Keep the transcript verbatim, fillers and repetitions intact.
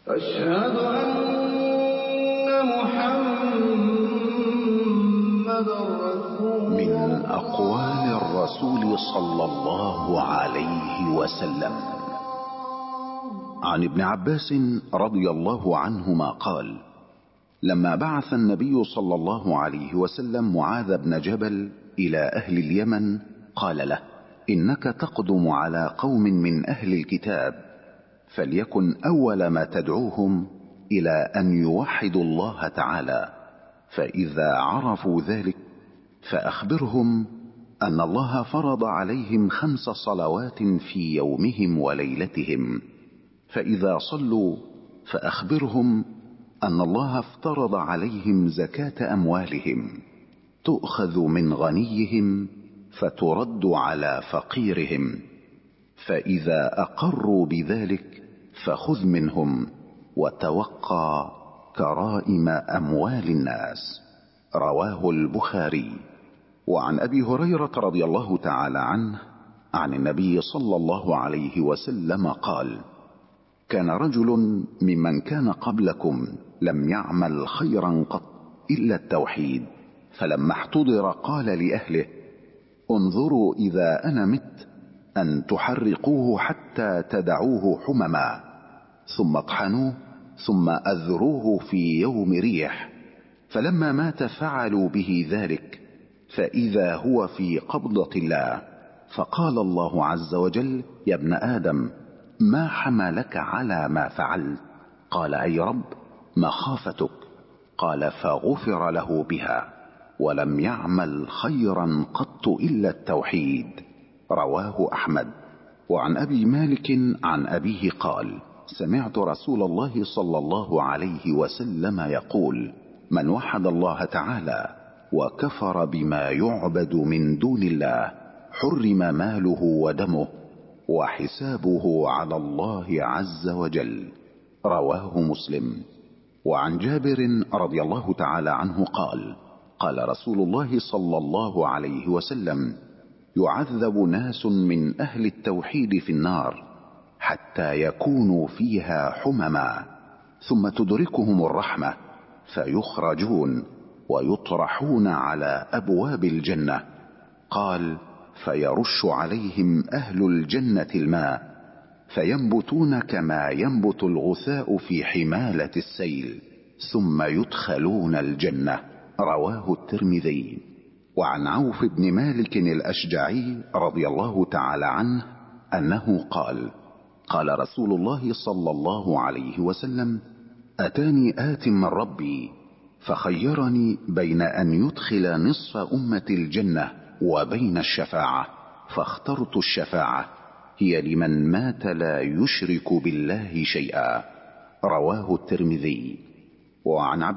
أشهد أن محمدًا رسول الله. من أقوال الرسول صلى الله عليه وسلم عن ابن عباس رضي الله عنهما قال: لما بعث النبي صلى الله عليه وسلم معاذ بن جبل إلى أهل اليمن قال له: إنك تقدم على قوم من أهل الكتاب، فليكن أول ما تدعوهم إلى أن يوحدوا الله تعالى، فإذا عرفوا ذلك فأخبرهم أن الله فرض عليهم خمس صلوات في يومهم وليلتهم، فإذا صلوا فأخبرهم أن الله افترض عليهم زكاة أموالهم، تؤخذ من غنيهم فترد على فقيرهم، فإذا أقروا بذلك فخذ منهم وتوقى كرائم أموال الناس. رواه البخاري. وعن أبي هريرة رضي الله تعالى عنه عن النبي صلى الله عليه وسلم قال: كان رجل ممن كان قبلكم لم يعمل خيرا قط إلا التوحيد، فلما احتضر قال لأهله: انظروا إذا أنا مت أن تحرقوه حتى تدعوه حمما، ثم اطحنوه، ثم أذروه في يوم ريح. فلما مات فعلوا به ذلك، فإذا هو في قبضة الله، فقال الله عز وجل: يا ابن آدم، ما حملك على ما فعلت؟ قال: أي رب، مخافتك. قال: فغفر له بها، ولم يعمل خيرا قط إلا التوحيد. رواه أحمد. وعن أبي مالك عن أبيه قال: سمعت رسول الله صلى الله عليه وسلم يقول: من وحد الله تعالى وكفر بما يعبد من دون الله حرم ماله ودمه وحسابه على الله عز وجل. رواه مسلم. وعن جابر رضي الله تعالى عنه قال: قال رسول الله صلى الله عليه وسلم: يعذب ناس من أهل التوحيد في النار حتى يكونوا فيها حمما، ثم تدركهم الرحمة فيخرجون ويطرحون على أبواب الجنة. قال: فيرش عليهم أهل الجنة الماء فينبتون كما ينبت الغثاء في حمالة السيل، ثم يدخلون الجنة. رواه الترمذي. وعن عوف بن مالك الأشجعي رضي الله تعالى عنه أنه قال: قال رسول الله صلى الله عليه وسلم: أتاني آت من ربي فخيرني بين أن يدخل نصف أمة الجنة وبين الشفاعة، فاخترت الشفاعة، هي لمن مات لا يشرك بالله شيئا. رواه الترمذي. وعن